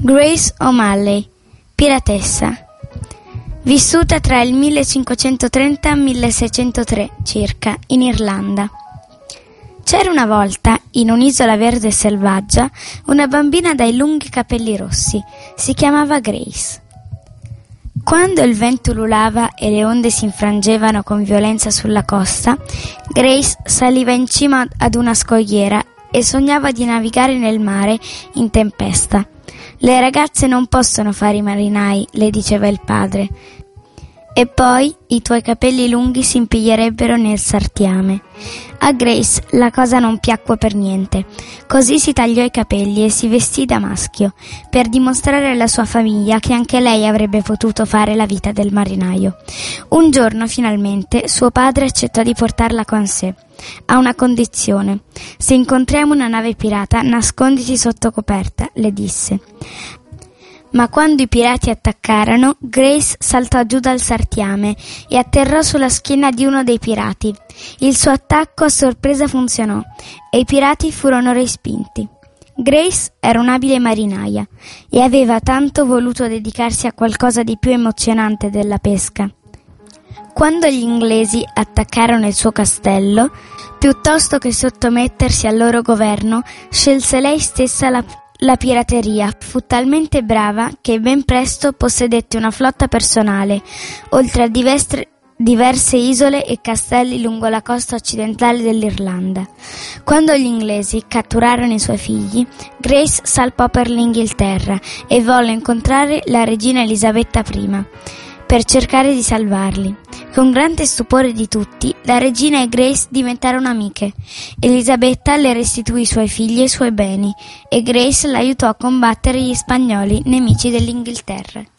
Grace O'Malley, piratessa. Vissuta tra il 1530 e il 1603 circa in Irlanda. C'era una volta, in un'isola verde e selvaggia, una bambina dai lunghi capelli rossi. Si chiamava Grace. Quando il vento ululava e le onde si infrangevano con violenza sulla costa, Grace saliva in cima ad una scogliera e sognava di navigare nel mare in tempesta. Le ragazze non possono fare i marinai, le diceva il padre. E poi i tuoi capelli lunghi si impiglierebbero nel sartiame. A Grace la cosa non piacque per niente. Così si tagliò i capelli e si vestì da maschio, per dimostrare alla sua famiglia che anche lei avrebbe potuto fare la vita del marinaio. Un giorno, finalmente, suo padre accettò di portarla con sé, a una condizione. Se incontriamo una nave pirata, nasconditi sotto coperta, le disse. Ma quando i pirati attaccarono, Grace saltò giù dal sartiame e atterrò sulla schiena di uno dei pirati. Il suo attacco a sorpresa funzionò e i pirati furono respinti. Grace era un'abile marinaia e aveva tanto voluto dedicarsi a qualcosa di più emozionante della pesca. Quando gli inglesi attaccarono il suo castello, piuttosto che sottomettersi al loro governo, scelse lei stessa la pirateria. Fu talmente brava che ben presto possedette una flotta personale, oltre a diverse isole e castelli lungo la costa occidentale dell'Irlanda. Quando gli inglesi catturarono i suoi figli, Grace salpò per l'Inghilterra e volle incontrare la regina Elisabetta I per cercare di salvarli. Con grande stupore di tutti, la regina e Grace diventarono amiche. Elisabetta le restituì i suoi figli e i suoi beni e Grace l'aiutò a combattere gli spagnoli, nemici dell'Inghilterra.